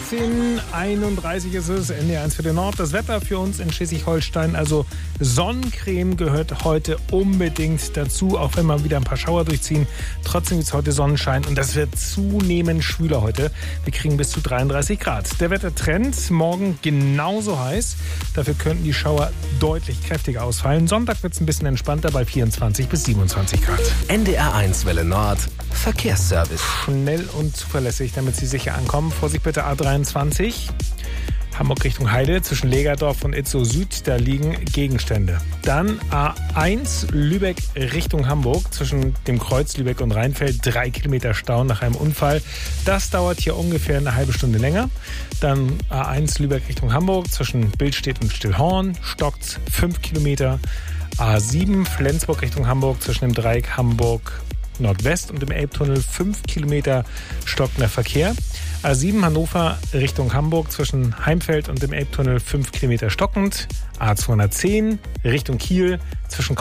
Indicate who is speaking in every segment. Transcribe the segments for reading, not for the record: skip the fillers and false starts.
Speaker 1: 18:31 ist es, NDR1 für den Nord. Das Wetter für uns in Schleswig-Holstein, also Sonnencreme gehört heute unbedingt dazu, auch wenn mal wieder ein paar Schauer durchziehen. Trotzdem ist heute Sonnenschein und das wird zunehmend schwüler heute. Wir kriegen bis zu 33 Grad. Der Wettertrend morgen genauso heiß. Dafür könnten die Schauer deutlich kräftiger ausfallen. Sonntag wird es ein bisschen entspannter bei 24 bis 27 Grad.
Speaker 2: NDR1 Welle Nord. Verkehrsservice.
Speaker 1: Schnell und zuverlässig, damit Sie sicher ankommen. Vorsicht bitte A23. Hamburg Richtung Heide zwischen Legerdorf und Itzehoe Süd, da liegen Gegenstände. Dann A1 Lübeck Richtung Hamburg zwischen dem Kreuz Lübeck und Rheinfeld 3 Kilometer Stau nach einem Unfall. Das dauert hier ungefähr eine halbe Stunde länger. Dann A1 Lübeck Richtung Hamburg zwischen Billstedt und Stillhorn stockt 5 Kilometer. A7 Flensburg Richtung Hamburg zwischen dem Dreieck Hamburg Nordwest und im Elbtunnel 5 Kilometer stockender Verkehr. A7 Hannover Richtung Hamburg zwischen Heimfeld und dem Elbtunnel 5 Kilometer stockend. A210 Richtung Kiel zwischen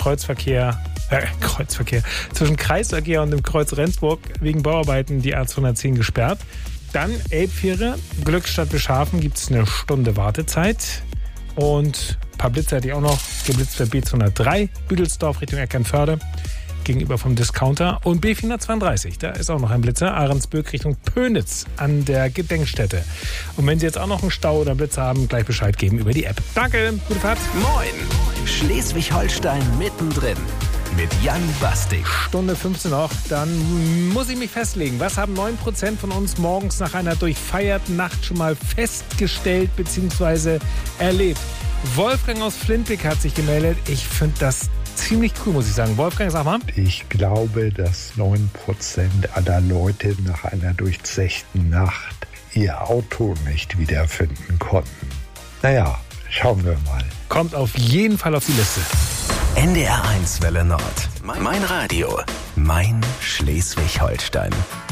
Speaker 1: zwischen Kreisverkehr und dem Kreuz Rendsburg wegen Bauarbeiten die A210 gesperrt. Dann Elbfähre Glückstadt Beschafen gibt es eine Stunde Wartezeit. Und ein paar Blitze hatte ich auch noch. Geblitzt für B203 Büdelsdorf Richtung Eckernförde gegenüber vom Discounter. Und B432, da ist auch noch ein Blitzer, Ahrensböck Richtung Pönitz an der Gedenkstätte. Und wenn Sie jetzt auch noch einen Stau oder Blitzer haben, gleich Bescheid geben über die App. Danke, gute Fahrt.
Speaker 2: Moin, Schleswig-Holstein mittendrin mit Jan Bastig.
Speaker 1: Stunde 15 noch, dann muss ich mich festlegen. Was haben 9% von uns morgens nach einer durchfeierten Nacht schon mal festgestellt bzw. erlebt? Wolfgang aus Flintwick hat sich gemeldet. Ich finde das ziemlich cool, muss ich sagen. Wolfgang, sag mal.
Speaker 3: Ich glaube, dass 9% aller Leute nach einer durchzechten Nacht ihr Auto nicht wiederfinden konnten. Naja, schauen wir mal.
Speaker 1: Kommt auf jeden Fall auf die Liste.
Speaker 2: NDR1 Welle Nord. Mein Radio. Mein Schleswig-Holstein.